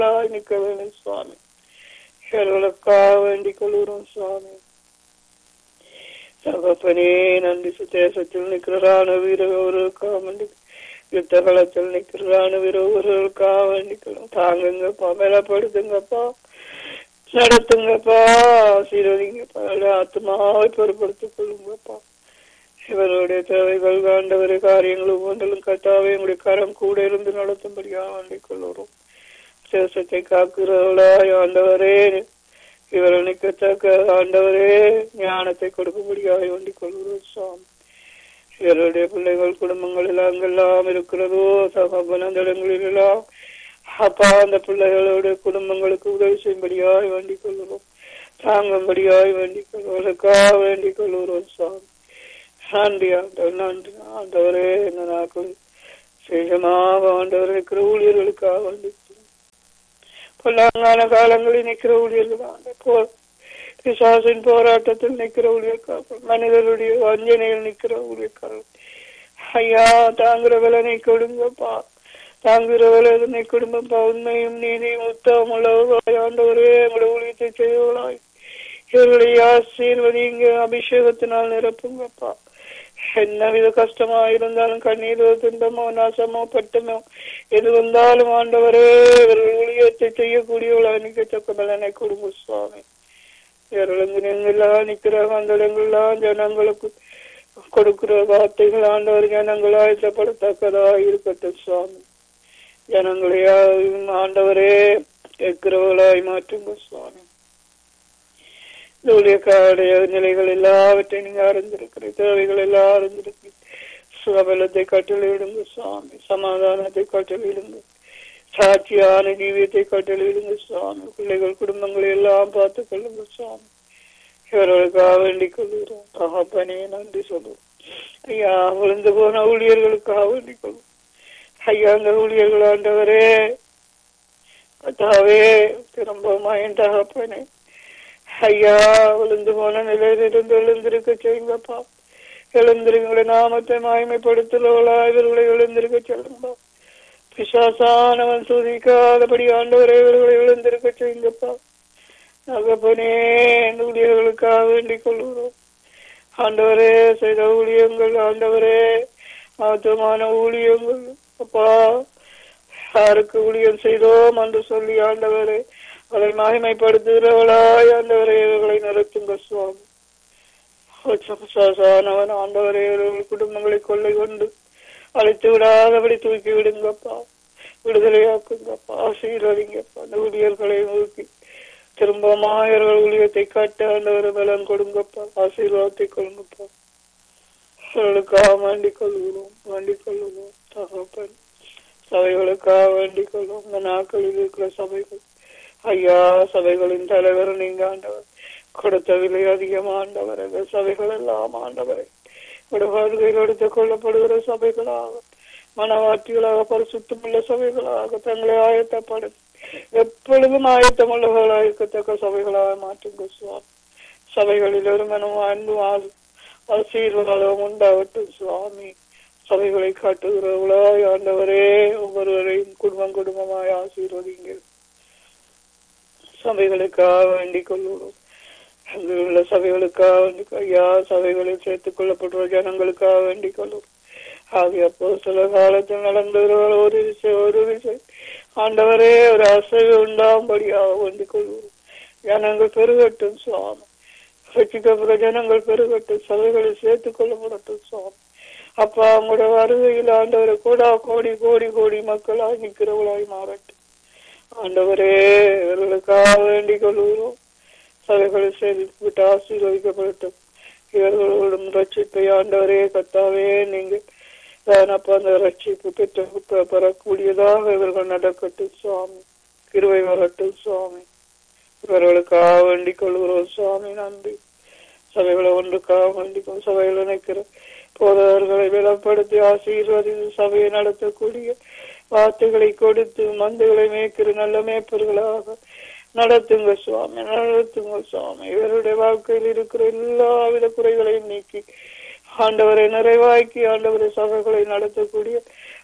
நிற்க வேணும் சுவாமி. இவர்களுக்காக வேண்டிக் கொள்கிறோம் சுவாமி. தகப்பனே நன்றி. தேசத்தில் நிற்கிற ராணுவ வீரர்களுக்காக வேண்டி, யுத்த களத்தில் நிற்கிற ராணுவ வீரர்களுக்காக வேண்டிக்கணும். தாங்குங்கப்பா, மேலப்படுத்துங்கப்பா, நடத்துங்கப்பா, ஆசீர்வதிங்கப்பா, ஆத்மாவை பொறுப்படுத்திக் கொள்ளுங்கப்பா. இவருடைய தேவைகள் ஆண்டவரை காரியங்கள் ஒவ்வொன்றிலும் கட்டாவே எங்களுடைய கரம் கூட இருந்து நடத்தும்படியாக வேண்டிக் கொள்கிறோம். தேசத்தை காக்கிறவர்களாய் ஆண்டவரே, இவர்கள் நிற்கத்தக்க ஆண்டவரே ஞானத்தை கொடுக்கும்படியாக வேண்டிக் கொள்கிறோம் சுவாமி. இவருடைய பிள்ளைகள் குடும்பங்கள் எல்லாம் அங்கெல்லாம் இருக்கிறதோ தகப்பன் அந்த இடங்களில் எல்லாம் அப்பா அந்த பிள்ளைகளுடைய குடும்பங்களுக்கு உதவி செய்யும்படியாய் வேண்டிக் கொள்கிறோம். தாங்கும்படியாய் வேண்டிக் கொள்வதற்காக வேண்டிக் கொள்கிறோம் சுவாமி. நன்றி ஆண்டவர், நன்றி ஆண்டவரே. இந்த நாட்கள் சேஷமாக ஆண்டவர் நிற்கிற ஊழியர்களுக்காக வேண்டிக் பொல்லாங்கான காலங்களில் நிற்கிற ஊழியர்கள், பிசாசின் போராட்டத்தில் நிற்கிற ஊழியர்கள், மனிதருடைய வஞ்சனையில் நிற்கிற ஊழியர்கள், ஐயா தாங்குற வேலனை கொடுங்கப்பா, தாங்குற வேலனை குடும்பப்பா, உண்மையும் நீதியும் உத்தமம் உள்ளவர்களாய் ஆண்டவரே எங்களுடைய ஊழியத்தை செய்வர்களாய் இவர்களுடைய ஆசீர்வதிங்க, அபிஷேகத்தினால் நிரப்புங்கப்பா. என்னவித கஷ்டமா இருந்தாலும் கண்ணீரோ துன்பமோ நாசமோ பட்டமோ எது வந்தாலும் ஆண்டவரே இவர்கள் ஊழியத்தை செய்யக்கூடியவர்களாக நிற்கத்தக்க பலனை கொடுங்க சுவாமி. இவர்களுக்கு நீங்கள்லாம் நிற்கிற அந்த இடங்கள்லாம் ஜனங்களுக்கு கொடுக்கிற வார்த்தைகள் ஆண்டவர் ஜனங்களா இசப்படத்தக்கதா இருக்கட்டும் சுவாமி. ஜனங்களையும் ஆண்டவரே கேட்கிறவர்களாய் மாற்றுங்க சுவாமி. ஊழியக்காருடைய நிலைகள் எல்லாவற்றையும் நீங்க அறிந்திருக்கிற தேவைகள் எல்லாம் அறிந்திருக்கிறீங்க. சுகபலத்தை கட்டளையிடுங்க சுவாமி, சமாதானத்தை கட்டளையிடுங்க, சாட்சியான ஜீவியத்தை கட்டளையிடுங்க சுவாமி. பிள்ளைகள் குடும்பங்களை எல்லாம் பார்த்துக் கொள்ளுங்க சுவாமி. இவர்களுக்காக வேண்டிக் கொள்கிறோம் தகப்பனே, நன்றி சொல்லுவோம் ஐயா. விழுந்து போன ஊழியர்களுக்காக வேண்டிக் கொள்வோம் ஐயா. அந்த ஊழியர்கள் ஆண்டவரே கர்த்தாவே திரும்ப என் தகப்பனே ஐயா, விழுந்து போன நிலையிலிருந்து எழுந்திருக்க செய்யுங்கப்பா. எழுந்திருங்கள நாமத்தை மாய்மைப்படுத்துகிறவர்களா இவர்களை எழுந்திருக்க சொல்லுங்கப்பா. பிசாசானவன் சூதிக்காதபடி ஆண்டவரை இவர்களை எழுந்திருக்க செய்யுங்கப்பா. தகப்பனே ஊழியர்களுக்காக வேண்டிக் கொள்கிறோம் ஆண்டவரே. செய்த ஊழியங்கள் ஆண்டவரே மகத்துவமான ஊழியங்கள் அப்பா. யாருக்கு ஊழியம் செய்தோம் என்று சொல்லி ஆண்டவரே அவளை மகிமைப்படுத்துகிறவளாய் ஆண்டவரே இவர்களை நிறுத்துங்க சுவாமி. பிசாசானவன் ஆண்டவரே இவர்கள் குடும்பங்களை கொள்ளை கொண்டு அழைத்து விடாதபடி தூக்கி விடுங்கப்பா, விடுதலையாக்குங்கப்பா, ஆசீர்வதிங்கப்பா. அந்த ஊழியர்களை நோக்கி திரும்பமாயர்கள் ஊழியத்தை காட்ட ஆண்டவர் பலன் கொடுங்கப்பா, ஆசீர்வாதத்தை கொடுங்கப்பா. அவர்களுக்காக வேண்டிக் கொள்கிறோம், வேண்டிக் கொள்ளுவோம் தகப்பன். சபைகளுக்காக வேண்டிக் கொள்வோம். இந்த நாட்களில் இருக்கிற சபைகள் ஐயா, சபைகளின் தலைவர் நீங்க ஆண்டவர், கொடுத்த விலை அதிகமாண்டவர். அந்த சபைகள் எல்லாம் ஆண்டவரை வருகையில் எடுத்துக் கொள்ளப்படுகிற சபைகளாக, மனவாட்டிகளாக, பரிசுத்தமுள்ள சபைகளாக தங்களை ஆயத்தப்படும் எப்பொழுதும் ஆயத்தமுள்ளவர்களாக இருக்கத்தக்க சபைகளாக மாற்றுங்க சுவாமி. சபைகளில் ஒரு மனம் அன்பும் ஆசீர்வாதம் உண்டாகட்டும் சுவாமி. சபைகளை காட்டுகிறவர்களாய் ஆண்டவரே ஒவ்வொருவரையும் குடும்பம் குடும்பமாய் ஆசீர்வதிங்க. சபைகளுக்காக வேண்டிக் கொள்கிறோம். அங்குள்ள சபைகளுக்காக வேண்டிக் ஐயா, சபைகளில் சேர்த்துக் கொள்ளப்படுற ஜனங்களுக்காக வேண்டிக் கொள்ளும் ஆகிய அப்போ சில காலத்தில் நடந்தவர்கள் ஒரு விசை ஆண்டவரே ஒரு அசைவு உண்டாகும்படியாக வேண்டிக் கொள்வோம். ஜனங்கள் பெருகட்டும் சுவாமி, ரட்சிக்கப்படுற ஜனங்கள் பெருகட்டும், சபைகளில் சேர்த்துக் கொள்ளப்படட்டும் சுவாமி. அப்பா உங்களுடைய வருகையில் ஆண்டவரை கூட கோடி கோடி கோடி மக்களாய் நிற்கிறவர்களாய் மாறட்டும் ஆண்டவரே. இவர்களுக்காக வேண்டிக் கொள்கிறோம். சபைகளில் சேர்த்து ஆசீர்வதிக்கப்படட்டும். இவர்களுடன் ரட்சிப்பை ஆண்டவரே கர்த்தாவே நீங்க தானப்பா அந்த ரட்சிப்பு பெற்று பெறக்கூடியதாக இவர்கள் நடக்கட்டும் சுவாமி. கிருபை வரட்டும் சுவாமி. இவர்களுக்காக வேண்டிக் கொள்கிறோம் சுவாமி. நன்றி. சபைகளை ஒன்றுக்காக வேண்டிக்கும். சபையில் நினைக்கிற போதவர்களை பலப்படுத்தி ஆசீர்வதித்து சபையை நடத்தக்கூடிய வார்த்தைகளை கொடுத்து மந்தைகளை மேய்க்கிற நல்ல மேய்ப்பர்களாக நடத்துங்க சுவாமி, நடத்துங்க சுவாமி. இவருடைய வாழ்க்கையில் இருக்கிற எல்லாவித குறைகளையும் நீக்கி ஆண்டவரை நிறைவாக்கி ஆண்டவரை சபைகளை நடத்தக்கூடிய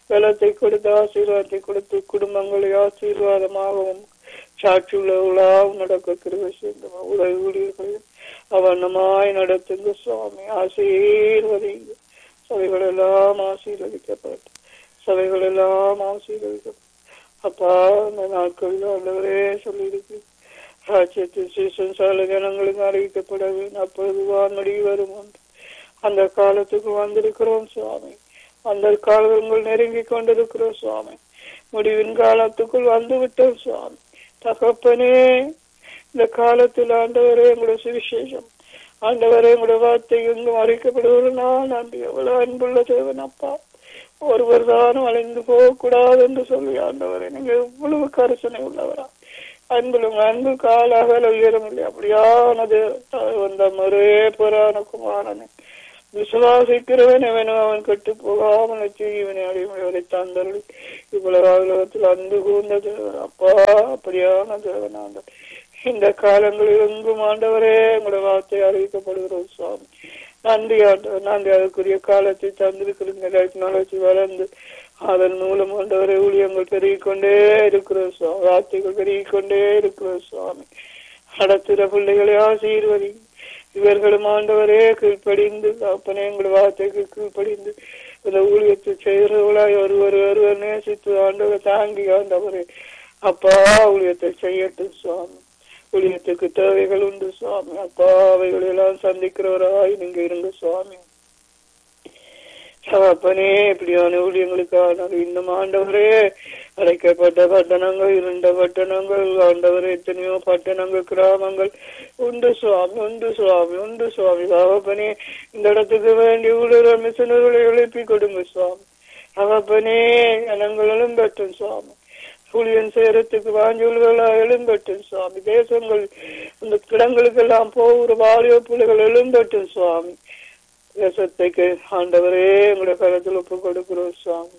பலத்தை கொடுத்து ஆசீர்வாதத்தை கொடுத்து குடும்பங்களை ஆசீர்வாதமாகவும் சாட்சியுள்ளவர்களாகவும் நடக்க கிருபை செய்யுங்க. ஊழியர்களையும் அவனமாய் நடத்துங்க சுவாமி. ஆசீர்வதிங்க. சபைகள் எல்லாம் ஆசீர்வதிக்கப்பட்டு சபைகள் எல்லாம் ஆசீர்வதிக்கப்பட்டு அப்பா அந்த நாட்களில் ஆண்டவரே சொல்லியிருக்கு ராஜ்யத்தின் சீசன்சால ஜனங்களுக்கு அறிவிக்கப்பட வேண்டும். அப்பொழுது வான்மடி வரும். அந்த காலத்துக்கு வந்திருக்கிறோம் சுவாமி. அந்த காலங்கள் நெருங்கி கொண்டிருக்கிறோம் சுவாமி. முடிவின் காலத்துக்குள் வந்து விட்டோம் சுவாமி. தகப்பனே, இந்த காலத்தில் ஆண்டவரே எங்களுடைய சுவிசேஷம், ஆண்டவரே எங்களுடைய வார்த்தை எங்கும் அறிக்கப்படுவது நான் நன்றி. எவ்வளவு அன்புள்ள தேவன் அப்பா. ஒருவர் தானும் அழிந்து போகக்கூடாது என்று சொல்லி ஆண்டவரே நீங்க எவ்வளவு கரிசனை உள்ளவரா. அன்பும் அன்பு காலாக உயரமில்லை. அப்படியானது வந்த மறுவே புறான குமாரனை விசுவாசிக்கிறவன் எவனும் அவன் கெட்டு போகாமல் இவனை அடிமையோரை தந்தருளி இவ்வளவு உலகத்தில் அன்பு கூர்ந்த தேவன் அப்பா. அப்படியான தேவன் ஆண்டவர். இந்த காலங்களில் எங்கும் ஆண்டவரே உங்களுடைய வார்த்தை அறிவிக்கப்படுகிறோம் சுவாமி. நன்றி ஆண்டவர். நன்றி. அதுக்குரிய காலத்தை தந்திருக்கிறீங்க. டெக்னாலஜி வளர்ந்து அதன் மூலம் ஆண்டவரை ஊழியங்கள் பெருகிக்கொண்டே இருக்கிறோம் சுவாமி. வார்த்தைகள் பெருகிக்கொண்டே இருக்கிறோம் சுவாமி. நடத்துகிற பிள்ளைகளை ஆசீர்வதி. இவர்களும் ஆண்டவரே கீழ்ப்படிந்து அப்பனே எங்களுடைய வார்த்தைக்கு கீழ்ப்படிந்து இந்த ஊழியத்தை செய்கிறவர்களாய் ஒருவர் நேசித்து ஆண்டவர் தாங்கி ஆண்டவரே அப்பா ஊழியத்தை செய்யட்டும் சுவாமி. ஊழியத்துக்கு தேவைகள் உண்டு சுவாமி. அப்பா அவைகளெல்லாம் சந்திக்கிறவராய் நீங்க இருங்க சுவாமி. அப்பனே இப்படியான ஊழியங்களுக்கான இன்னும் ஆண்டவரே அழைக்கப்பட்ட பட்டணங்கள், இருண்ட பட்டணங்கள் ஆண்டவரே எத்தனையோ பட்டணங்கள், கிராமங்கள் உண்டு சுவாமி. உண்டு சுவாமி. உண்டு சுவாமி. அவப்பனே இந்த இடத்துக்கு வேண்டிய ஊழியர் மிஷனர்களை எழுப்பி கொடுங்க சுவாமி. அவப்பனே ஜனங்கள் எழும்பட்டும் சுவாமி. ஊழியன் சேரத்துக்கு வாஞ்சல்களா எழும்பட்டும் சுவாமி. தேசங்கள் இந்த கிடங்களுக்கெல்லாம் போகிற வாலிப பிள்ளைகள் எழும்பட்டும் சுவாமி. தேசத்துக்கு ஆண்டவரே எங்களுடைய கருத்தில் ஒப்பு கொடுக்கிறோம் சுவாமி.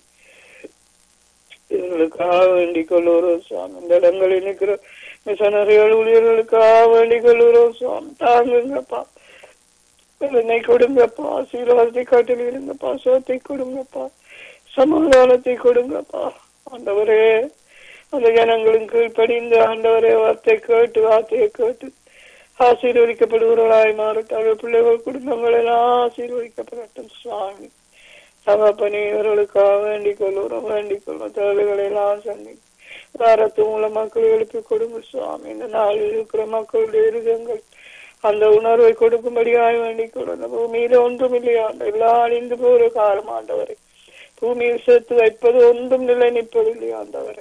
இவர்களுக்காக வேண்டிக் கொள்ளுகிறோம் சுவாமி. இந்த இடங்களில் நிற்கிற மிஷனரிகள் ஊழியர்களுக்காக வேண்டிக் கொள்ளுகிறோம் சுவாமி. தாங்குங்கப்பா. என்னை கொடுங்கப்பா. ஆசீர்வாதத்தை காட்டில் இருங்கப்பா. சோத்தை கொடுங்கப்பா. சமாதானத்தை கொடுங்கப்பா. ஆண்டவரே அந்த ஜனங்களின் கீழ்ப்படிந்து ஆண்டவரே வார்த்தையை கேட்டு ஆசீர்வதிக்கப்படுகிறவர்களாய் மாறட்டும். பிள்ளைகள் குடும்பங்கள் எல்லாம் ஆசீர்வதிக்கப்படட்டும் சுவாமி. சகப்பனே இவர்களுக்காக வேண்டிக் கொள்ளுறோம். தேவைகளை எல்லாம் சந்தி வாரத்து மூலம் மக்கள் எழுப்பி கொடுங்க சுவாமி. இந்த நாளில் இருக்கிற மக்களுடைய இருதயங்கள் அந்த உணர்வை கொடுக்கும்படியாக வேண்டிக் கொள்ளும். பூமியில ஒன்றும் இல்லையா, எல்லாம் அழிந்து போகிற காலம் ஆண்டவரை. பூமியில் சேர்த்து வைப்பது ஒன்றும் நிலை நிற்பது இல்லையா ஆண்டவரை.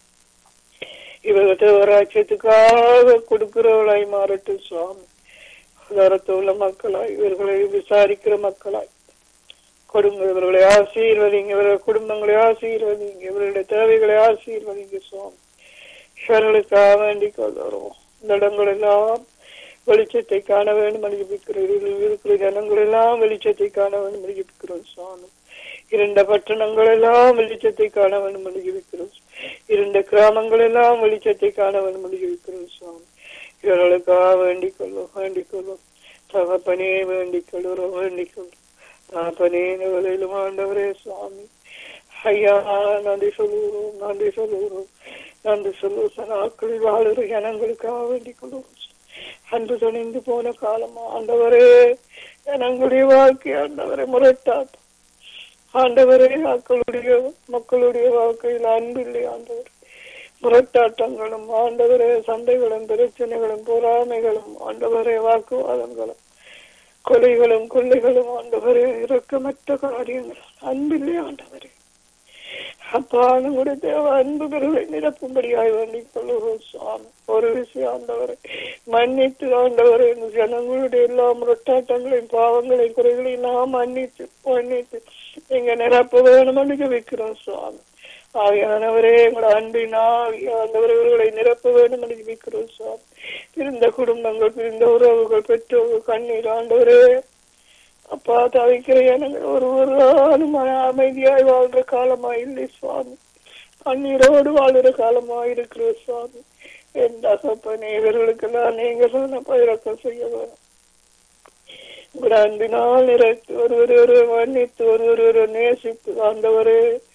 இவர்கள் தேவராட்சியத்துக்காக கொடுக்கிறவர்களாய் மாறட்டும் சுவாமி. உள்ள மக்களாய் இவர்களை விசாரிக்கிற மக்களாய் கொடுங்க. இவர்களை ஆசீர்வதிங்க. இவர்கள் குடும்பங்களை ஆசீர்வதிங்க. இவர்களுடைய தேவைகளை ஆசீர்வதிங்க சுவாமி. இவர்களுக்காக வேண்டிக் கொள்கிறோம். இந்த இடங்கள் எல்லாம் வெளிச்சத்தை காண வேண்டும் இருக்கிற ஜனங்கள் எல்லாம் வெளிச்சத்தை காண வேண்டும் இருக்கிறோம் சுவாமி. இரண்ட பட்டணங்கள் எல்லாம் வெளிச்சத்தை காண வேண்டும் இருக்கிறோம். இரண்ட கிராமங்கள் எல்லாம் வெளிச்சத்தை காண வேண்டும் இருக்கிறோம் சுவாமி. இவர்களுக்காக வேண்டிக் கொள்ளும். தகப்பனே வேண்டிக் கொள்ளுறோம். தகப்பனே நிலையிலும் ஆண்டவரே சுவாமி. ஐயா நன்றி சொல்லுகிறோம். நாட்களில் வாழுற ஜனங்களுக்காக வேண்டிக் கொள்ளுவோம். அன்று துணிந்து போன காலம் ஆண்டவரே ஜனங்களுடைய வாழ்க்கை ஆண்டவரை முரட்டாட்டம் ஆண்டவரே. மக்களுடைய வாழ்க்கையில் அன்பில்லை ஆண்டவர். முரட்டாட்டங்களும் ஆண்டவரே சண்டைகளும் பிரச்சனைகளும் பொறாமைகளும் ஆண்டவரே வாக்குவாதங்களும் கொலைகளும் கொள்ளைகளும் ஆண்டவரே இரக்கமற்ற காரியங்கள் அன்பில்லை ஆண்டவரே. அப்பா நம்முடைய தேவ அன்புகளை நிரப்பும்படியாய் வேண்டிக் கொள்ளுவோம் சுவாமி. ஒரு விஷயம் ஆண்டவரை மன்னித்து ஆண்டவரை ஜனங்களுடைய எல்லா முரட்டாட்டங்களையும் பாவங்களையும் குறைகளையும் நாம் மன்னித்து எங்க நிரப்ப வேணும் என்று வைக்கிறோம் சுவாமி. ஆவியானவரே எங்களோட அன்பின் ஆவியானவர்களை நிரப்ப வேண்டும் என்று வைக்கிறோம் சுவாமி. பிரிந்த குடும்பங்கள், பிரிந்த உறவுகள், பெற்றோர்கள் கண்ணீர் ஆண்டவரே அப்பா தவிக்கிற ஜனங்கள் ஒரு அமைதியாய் வாழ்ற காலமா இல்லை சுவாமி. கண்ணீரோடு வாழ்ற காலமா இருக்கிற சுவாமி. என் தகப்பனே இவர்களுக்கெல்லாம் நீங்க சொன்ன பயிரக்கம் செய்ய வேணும். உங்களோட அன்பினால் நிறைத்து ஒருவர் மன்னித்து ஒருவர் நேசித்து ஆண்டவரே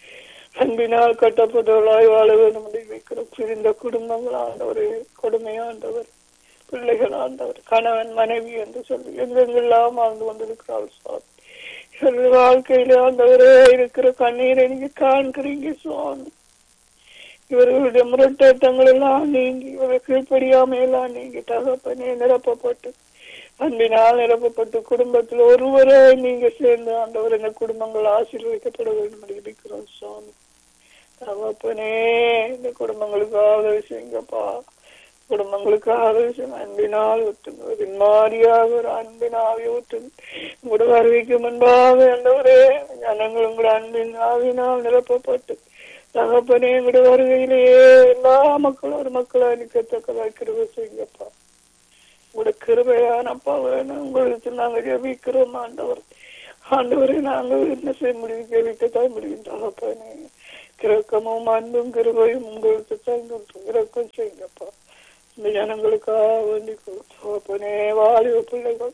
அன்பினால் கட்டப்பட்டவர்களாய் வாழ வேண்டும் என்று வைக்கிறோம். பிரிந்த குடும்பங்கள் ஆண்டவரே, கொடுமையாண்டவர், பிள்ளைகள் ஆண்டவர், கணவன் மனைவி என்று சொல்லி எங்கெங்கெல்லாம் ஆண்டு கொண்டிருக்கிறாள் சுவாமி. இவர்கள் வாழ்க்கையில ஆண்டவரே இருக்கிற கண்ணீரை நீங்க காண்கிறீங்க சுவாமி. இவர்களுடைய முரட்டங்கள் எல்லாம் நீங்கி, இவர்கள் கீழ்ப்படியாமையெல்லாம் நீங்கி தகப்பனே நிரப்பப்பட்டு, அன்பினால் நிரப்பப்பட்டு, குடும்பத்தில் ஒருவரை நீங்க சேர்ந்து ஆண்டவர் எங்கள் குடும்பங்கள் ஆசீர்வதிக்கப்பட வேண்டும் என்று இருக்கிறோம் சுவாமி. தகப்பனே, இந்த குடும்பங்களுக்கு ஆதரவு செய்யுங்கப்பா, குடும்பங்களுக்கு ஆதரவு செய்யும். அன்பினால் ஊற்றுங்க, மாறியாக ஒரு அன்பினாவே ஊற்றுங்க. உங்களோட வருகைக்கு முன்பாக ஆண்டவரே ஜனங்கள் உங்களோட அன்பின் ஆவினால் நிரப்பப்பட்டு தகப்பனே எங்களுடைய வருகையிலேயே எல்லா மக்களும் ஒரு மக்களா நிற்கத்தக்கதா கிருபை செய்யுங்கப்பா. உங்களோட கிருபையானப்பா வேணும். உங்களுக்கு நாங்கள் ஜெபிக்கிறோம் ஆண்டவர். ஆண்டவரை நாங்கள் என்ன செய்ய முடியும்? ஜெபிக்கத்தான் முடியும் தகப்பனே. கிரக்கமும் அன்பும் கிருபையும் உங்களுக்கு தான் கிரக்கம் செய்யுங்கப்பா. இந்த ஜனங்களுக்காக வேண்டி தகப்பனே, வாலிப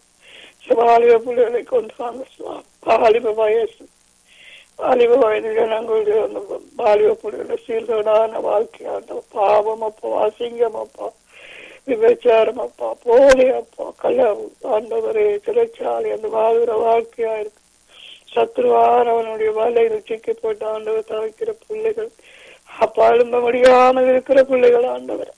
பிள்ளைகளை கொண்டு வாங்க சுவாமி. வாலிப வயசு, வாலிப வயது ஜனங்களுடைய வாலிப பிள்ளைகள சீர்கேடான வாழ்க்கையாண்ட பாவம் அப்பா, அசிங்கம் அப்பா, விபச்சாரம் அப்பா, போலி அப்பா, கலவு ஆண்டவரே, சிறைச்சாலை அந்த வாழ்கிற வாழ்க்கையா இருக்கு. சத்ருவானவனுடைய வலையில் சிக்கப்பட்ட ஆண்டவர் தவிக்கிற பிள்ளைகள் அப்பா, எழும்ப முடியாமல் இருக்கிற பிள்ளைகள் ஆண்டவர்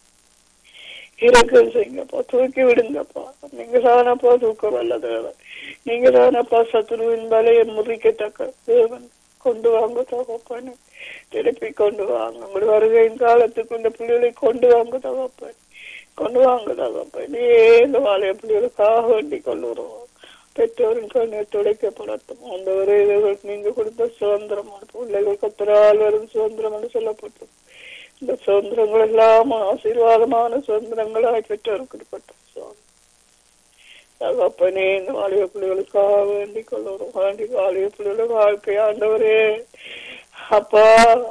இறக்கம் செய்யுங்கப்பா, தூக்கி விடுங்கப்பா. நீங்க தானப்பா தூக்க வல்லது, நீங்க தானப்பா சத்ருவின் வலையை முறிக்கத்தக்க தேவன். கொண்டு வாங்க தகப்பன், திருப்பி கொண்டு வாங்க. உங்களுடைய வருகையின் காலத்துக்கு இந்த பிள்ளைகளை கொண்டு வாங்க தகப்பன், கொண்டு வாங்க தகப்பன். இந்த வாழைய பிள்ளைகளுக்காக வேண்டி கொண்டு வருவோம். பெற்றோரின் கண்ணீர் துடைக்கப்படட்டும். அந்த வரையில நீங்க கொடுத்த சுதந்திரமான பிள்ளைகள் கத்தரால் வரும் சுதந்திரம் என்று சொல்லப்பட்டது. இந்த சுதந்திரங்கள் எல்லாம் ஆசீர்வாதமான சுதந்திரங்களாய் பெற்றோருக்கு கொடுப்பட்டோம் சுவாமி. தகப்பனே, இந்த வாலிப பிள்ளைகளுக்காக வேண்டிக் கொள்ளுறோம். வாலிப பிள்ளைகள் வாழ்க்கை ஆண்டவரே அப்பா,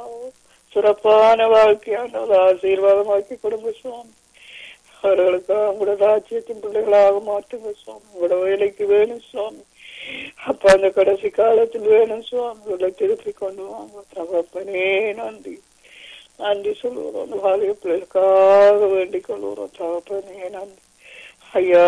சிறப்பான வாழ்க்கை ஆண்டவர் ஆசீர்வாதமாக்கி கொடுங்க சுவாமி. அவர்களுக்காக உங்களோட ராஜ்யத்தின் பிள்ளைகளாக மாற்றுங்க சுவாமி. உங்களோட வேலைக்கு வேணும் சுவாமி. அப்பா, அந்த கடைசி காலத்தில் வேணும் சுவாமி. உங்களை திருப்பி கொண்டு வாங்க தகப்பனே. நன்றி நன்றி சொல்லுவோம். அந்த வாலிப பிள்ளைகளுக்காக வேண்டிக் கொள்ளுறோம் தகப்பனே. நன்றி ஐயா.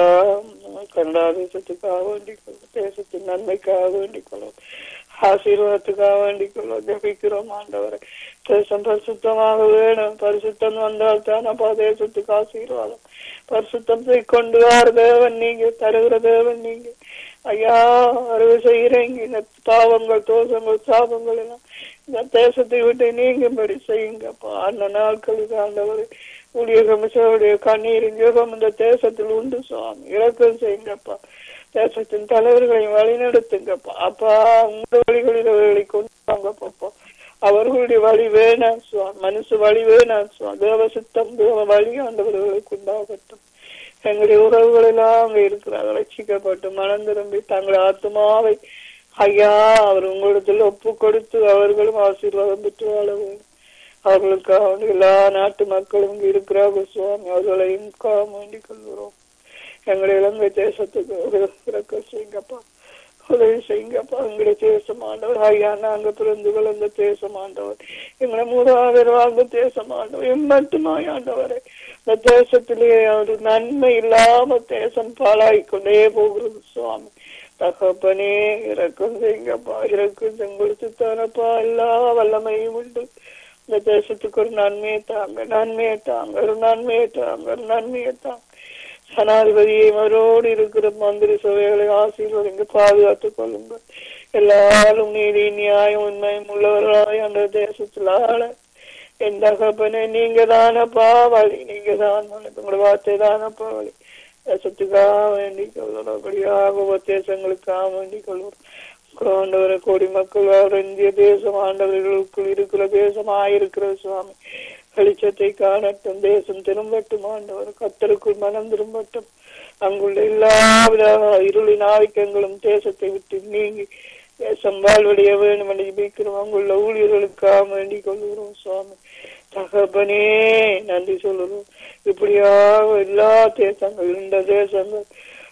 கனடா தேசத்துக்காக வேண்டிக் கொள்ளும், தேசத்தின் நன்மைக்காக வேண்டிக் கொள்ளும், ஆசீர்வாதத்துக்காக வேண்டிக் கொள்ளும். ஜபிக்கிறோம் ஆண்டவரை. தேசம் பரிசுத்தமாக வேணும். பரிசுத்தம் வந்தால் தானப்பா தேசத்துக்கு ஆசீர்வாதம். பரிசுத்தத்தை கொண்டு வர தேவன் நீங்க, தருகிற தேவன் நீங்க ஐயா. அறுவை செய்கிறீங்க. இந்த பாவங்கள், தோஷங்கள், சாபங்கள் எல்லாம் இந்த தேசத்தை விட்டு நீங்கும்படி செய்யுங்கப்பா. அந்த நாட்களுக்கு ஆண்டவர் ஊழியர்களுடைய கண்ணீரின் யுகம் இந்த தேசத்தில் உண்டு சுவாமி. இறக்கம் செய்யுங்கப்பா. தேசத்தின் தலைவர்களையும் வழி நடத்துங்கப்பா. அப்பா, உங்க வழிகளில் அவர்களை கொண்டு வாங்கப்பா. அவர்களுடைய வழி வேணாம் சுவாமி, மனசு வழி வேணாம் சுவாமி. தேவ சித்தம், தேவ வழி ஆண்டவர்களுக்கு உண்டாகட்டும். எங்களுடைய உறவுகள் எல்லாம் அங்க இருக்கிறார்கள் ரட்சிக்கப்பட்டு மனம் திரும்பி தங்கள் ஆத்மாவை ஐயா அவர் உங்களிடத்தில் ஒப்பு கொடுத்து அவர்களும் ஆசீர்வாதம் பெற்று வாழ வேண்டும். அவர்களுக்காக எல்லா நாட்டு மக்களும் இருக்கிறார்கள் சுவாமி. அவர்களையும் வேண்டிக் கொள்கிறோம். எங்களுடைய இலங்கை தேசத்துக்கு இறக்க செய்யுங்கப்பா, உதவி செய்யுங்கப்பா. எங்களுடைய தேசமாண்டவர் ஐயா, நாங்க பிறந்து வளர்ந்த தேசமாண்டவர், எங்களை மூதாதையர் வாழ்ந்த தேசமாண்டவர், எம்மட்டுமாய் ஆண்டவரை இந்த தேசத்திலே ஒரு நன்மை இல்லாம தேசம் பாழாகிக்கொண்டே போகிறது சுவாமி. தகப்பனே, இறக்கம் செய்யுங்கப்பா. இறக்கம் உங்களுக்கு தானப்பா எல்லா வல்லமையும் உண்டு. இந்த தேசத்துக்கு ஒரு நன்மையை தாங்க, நன்மையை தாங்க, ஒரு நன்மையை தாங்க, ஒரு நன்மையை தாங்க. ஜனாதிபதியை அவரோடு இருக்கிற மந்திரி சபைகளை ஆசீர்வதிங்க, பாதுகாத்துக் கொள்ளுங்க. எல்லாரும் நீதி நியாயம் உண்மையும் உள்ளவர்களாய் அந்த தேசத்தில் ஆள என் தகப்பனே நீங்க தானப்பா வழி, நீங்க தான் உங்களோட வார்த்தை தானப்பா வழி. தேசத்துக்காக வேண்டிக் கொள்ளுறோம், அப்படியாக தேசங்களுக்காக வேண்டிக் கொள்ளுறோம். ஆண்டவரை கோடி மக்கள் இந்திய தேசம் ஆண்டவர்களுக்குள் இருக்கிற தேசமாயிருக்கிற சுவாமி. வெளிச்சத்தை காணட்டும், தேசம் திரும்பட்டும் ஆண்டவர். கர்த்தருக்குள் மனம் திரும்பட்டும். அங்குள்ள எல்லாவித இருளின் ஆதிக்கங்களும் தேசத்தை விட்டு நீங்கி தேசம் வாழ்வடைய வேண்டும் என்று ஜெபிக்கிறோம். அங்குள்ள ஊழியர்களுக்காக வேண்டிக் கொள்கிறோம் சுவாமி. தகப்பனே, நன்றி சொல்லுறோம். இப்படியாக எல்லா தேசங்கள், இந்த தேசங்கள்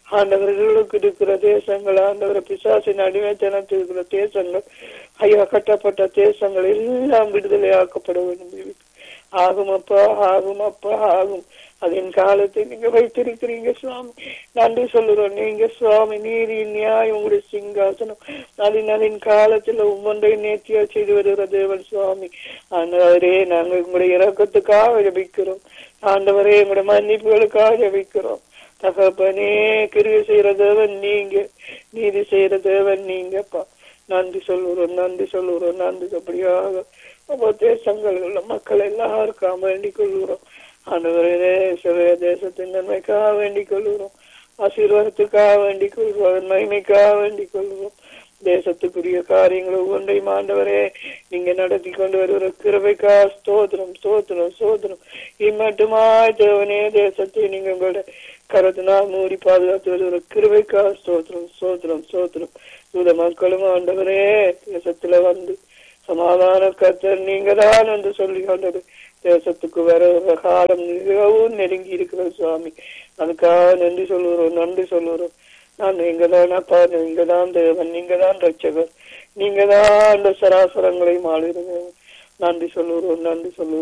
ஆண்டவர்களுக்கு இருக்கிற தேசங்கள், ஆண்டவர பிசாசின் அடிமைத்தனத்தில் இருக்கிற தேசங்கள், ஐயா கட்டப்பட்ட தேசங்கள் எல்லாம் விடுதலையாக்கப்பட வேண்டும். ஆகும் அப்பா, ஆகும் அப்பா, ஆகும். அதன் காலத்தை நீங்க வைத்திருக்கிறீங்க சுவாமி. நன்றி சொல்லுறோம். நீங்க சுவாமி நீதி நியாயம் உங்களுடைய சிங்காசனம் அதன் காலத்துல ஒவ்வொன்றை நேர்த்தியா செய்து வருகிற தேவன் சுவாமி. ஆண்டவரே, நாங்கள் உங்களுடைய இரக்கத்துக்காக ஜபிக்கிறோம். ஆண்டவரே, உங்களுடைய மன்னிப்புகளுக்காக ஜபிக்கிறோம். தகப்பனே, கிருபை செய்யற தேவன் நீங்க, நீதி செய்யற தேவன் நீங்கப்பா. நன்றி சொல்லுறோம், நன்றி சொல்லுறோம், நன்றி. அப்படியாக தேசங்கள் உள்ள மக்கள் எல்லாருக்காக வேண்டிக் கொள்ளுறோம். ஆண்டவரே, தேசத்தின் நன்மைக்காக வேண்டிக் கொள்ளுறோம். ஆசீர்வாதத்துக்காக வேண்டிக் கொள்கிறோம். அதன் மகிமைக்காக வேண்டிக் கொள்கிறோம். தேசத்துக்குரிய காரியங்களை ஒவ்வொன்றையும் ஆண்டவரே நீங்க நடத்தி கொண்டு வருகிற கிருபைக்கா ஸ்தோத்திரம், ஸ்தோத்திரம், ஸ்தோத்திரம். இம்மட்டுமாய் தேவனே, தேசத்தை நீங்க உங்களோட கரத்தினால் மூடி பாதுகாத்து வருகிற கிருபைக்கா ஸ்தோத்திரம், ஸ்தோத்திரம், ஸ்தோத்திரம். இந்த மக்களும் ஆண்டவரே தேசத்துல வந்து சமாதான கர்த்தர் நீங்க தான் என்று சொல்லி கொண்டது. தேசத்துக்கு வர காலம் மிகவும் நெருங்கி இருக்கிறது சுவாமி. அதுக்காக நன்றி சொல்லுறோம், நன்றி சொல்லுறோம். நான் நீங்க தான் அப்பா, நீங்க தான் தேவன், நீங்க தான் ரட்சகர், நீங்க தான் அந்த சராசரங்களையும் ஆளுகிறேன். நன்றி சொல்லுறோம், நன்றி சொல்லுறோம்.